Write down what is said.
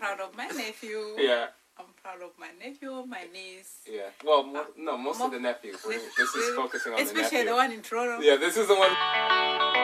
proud of my nephew. Yeah. I'm proud of my nephew, my niece. Yeah. Well, most of the nephews. This is focusing on the nephew. Especially the one in Toronto. Yeah, this is the one.